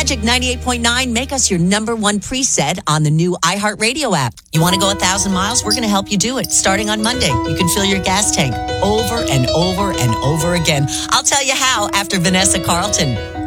Magic 98.9, make us your number one preset on the new iHeartRadio app. You want to go 1,000 miles? We're going to help you do it. Starting on Monday, you can fill your gas tank over and over and over again. I'll tell you how after Vanessa Carlton.